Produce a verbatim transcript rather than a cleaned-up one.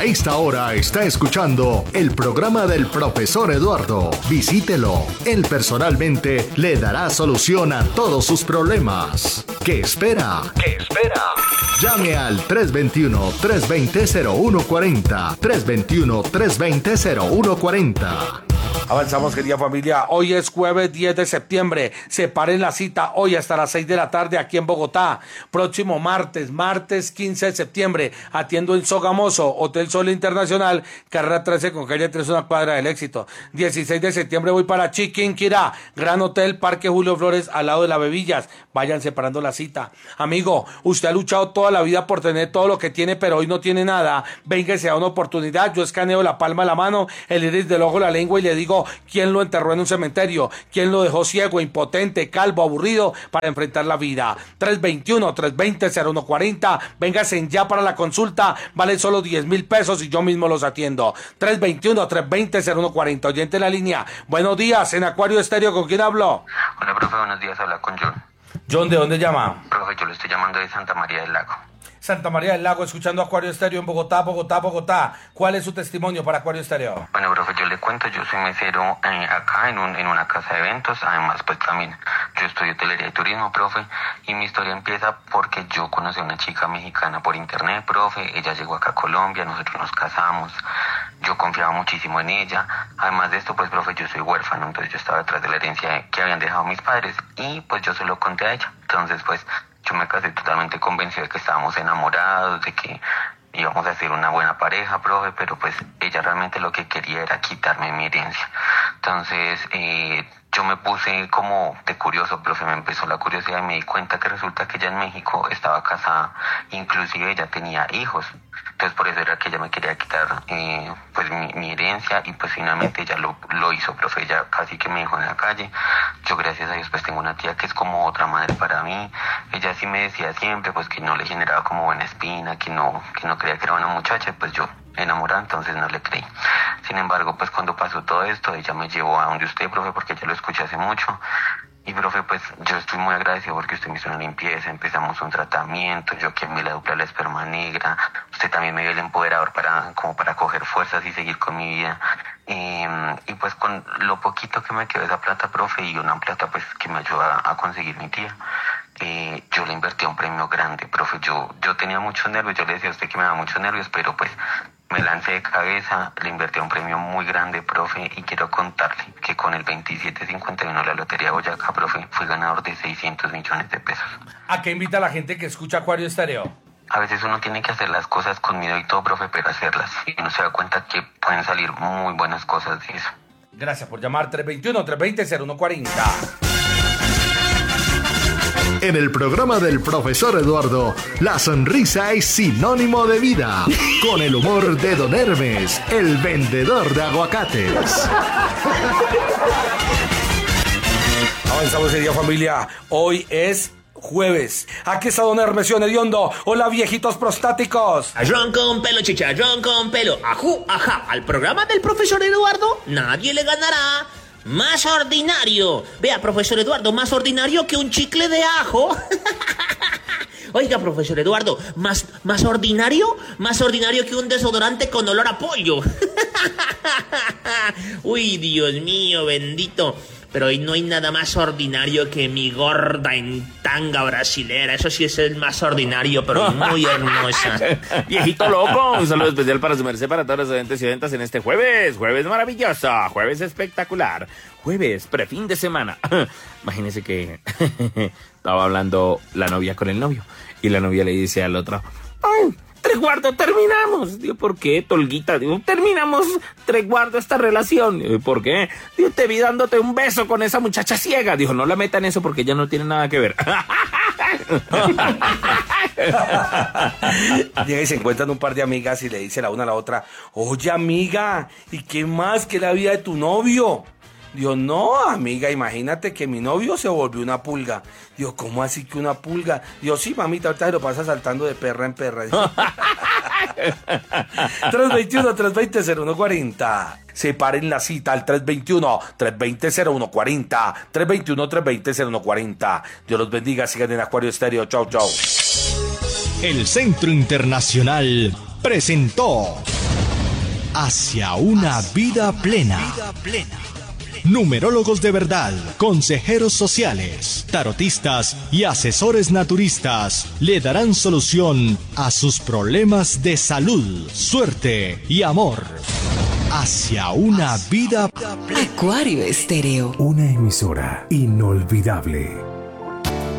A esta hora está escuchando el programa del profesor Eduardo. Visítelo. Él personalmente le dará solución a todos sus problemas. ¿Qué espera? ¿Qué espera? Llame al tres dos uno, tres dos cero, cero uno cuatro cero, tres dos uno, tres dos cero, cero uno cuatro cero. Avanzamos, querida familia. Hoy es jueves diez de septiembre. Separen la cita hoy hasta las seis de la tarde aquí en Bogotá. Próximo martes, martes quince de septiembre, atiendo en Sogamoso, Hotel Sol Internacional, carrera trece con calle tres, una cuadra del Éxito. dieciséis de septiembre voy para Chiquinquirá, Gran Hotel, Parque Julio Flores, al lado de la Bebillas. Vayan separando la cita. Amigo, usted ha luchado toda la vida por tener todo lo que tiene, pero hoy no tiene nada. Venga, sea una oportunidad. Yo escaneo la palma de la mano, el iris del ojo, la lengua y le digo quién lo enterró en un cementerio, quién lo dejó ciego, impotente, calvo, aburrido para enfrentar la vida. tres dos uno, tres dos cero, cero uno cuatro cero. Véngase ya para la consulta. Vale solo diez mil pesos y yo mismo los atiendo. tres dos uno, tres dos cero, cero uno cuatro cero. Oyente en la línea. Buenos días, en Acuario Estéreo. ¿Con quién hablo? Hola, profe. Buenos días. Habla con John. John, ¿de dónde llama? Profe, yo le estoy llamando de Santa María del Lago. Santa María del Lago, escuchando Acuario Estéreo en Bogotá, Bogotá, Bogotá. ¿Cuál es su testimonio para Acuario Estéreo? Bueno, profe, yo le cuento, yo soy mesero eh, acá en, un, en una casa de eventos. Además, pues también yo estudio hotelería y turismo, profe. Y mi historia empieza porque yo conocí a una chica mexicana por internet, profe. Ella llegó acá a Colombia, nosotros nos casamos. Yo confiaba muchísimo en ella. Además de esto, pues, profe, yo soy huérfano. Entonces yo estaba detrás de la herencia que habían dejado mis padres. Y pues yo se lo conté a ella. Entonces, pues, yo me casé totalmente convencido de que estábamos enamorados, de que íbamos a ser una buena pareja, profe, pero pues ella realmente lo que quería era quitarme mi herencia. Entonces, eh, yo me puse como de curioso, profe, me empezó la curiosidad y me di cuenta que resulta que ella en México estaba casada, inclusive ella tenía hijos. Entonces por eso era que ella me quería quitar eh, pues mi, mi herencia y pues finalmente ella lo, lo hizo, profe. Ella casi que me dejó en la calle. Yo gracias a Dios pues tengo una tía que es como otra madre para mí. Ella sí me decía siempre pues que no le generaba como buena espina, que no, que no creía que era una muchacha, pues yo enamorada, entonces no le creí. Sin embargo, pues cuando pasó todo esto, ella me llevó a donde usted, profe, porque ya lo escuché hace mucho. Y, profe, pues yo estoy muy agradecido porque usted me hizo una limpieza, empezamos un tratamiento, yo quemé la dupla de la esperma negra, usted también me dio el empoderador para, como para coger fuerzas y seguir con mi vida. Y, y pues con lo poquito que me quedó esa plata, profe, y una plata pues que me ayuda a conseguir mi tía, eh, yo le invertí a un premio grande, profe. Yo, yo tenía muchos nervios, yo le decía a usted que me daba muchos nervios, pero pues me lancé de cabeza, le invertí a un premio muy grande, profe, y quiero contarle que con el veintisiete cincuenta y uno de la Lotería Boyacá, profe, fui ganador de seiscientos millones de pesos. ¿A qué invita a la gente que escucha Acuario Estéreo? A veces uno tiene que hacer las cosas con miedo y todo, profe, pero hacerlas. Y uno se da cuenta que pueden salir muy buenas cosas de eso. Gracias por llamar. tres dos uno, tres dos cero, cero uno cuatro cero. En el programa del profesor Eduardo, la sonrisa es sinónimo de vida. Con el humor de Don Hermes, el vendedor de aguacates. Avanzamos, querida familia. Hoy es jueves. Aquí está Don Hermes Hediondo. Hola, viejitos prostáticos. Chicharrón con pelo, chicharrón con pelo. Ajú, ajá. Al programa del profesor Eduardo, nadie le ganará. Más ordinario. Vea, profesor Eduardo, más ordinario que un chicle de ajo. Oiga, profesor Eduardo, más, más ordinario, más ordinario que un desodorante con olor a pollo. Uy, Dios mío, bendito. Pero hoy no hay nada más ordinario que mi gorda en tanga brasilera. Eso sí es el más ordinario, pero muy hermosa. Viejito loco, un saludo especial para su merced, para todos los oyentes y oyentas en este jueves. Jueves maravilloso, jueves espectacular, jueves prefin de semana. Imagínese que estaba hablando la novia con el novio y la novia le dice al otro: ¡ay! Treguardo, terminamos. Digo, ¿por qué, Tolguita? Digo, terminamos, Treguardo, esta relación. Digo, ¿por qué? Digo, te vi dándote un beso con esa muchacha ciega. Dijo, no la metan en eso porque ya no tiene nada que ver. Llega y se encuentran un par de amigas y le dice la una a la otra: oye, amiga, ¿y qué más que la vida de tu novio? Digo, no, amiga, imagínate que mi novio se volvió una pulga. Digo, ¿cómo así que una pulga? Digo, sí, mamita, ahorita se lo pasa saltando de perra en perra. tres dos uno, tres dos cero, cero uno cuatro cero. Separen la cita al tres dos uno, tres dos cero, cero uno cuatro cero. tres dos uno, tres dos cero, cero uno cuatro cero. Dios los bendiga, sigan en Acuario Estéreo. Chau, chau. El Centro Internacional presentó hacia una vida plena. Numerólogos de verdad, consejeros sociales, tarotistas y asesores naturistas le darán solución a sus problemas de salud, suerte y amor. Hacia una vida plena. Acuario Estéreo. Una emisora inolvidable.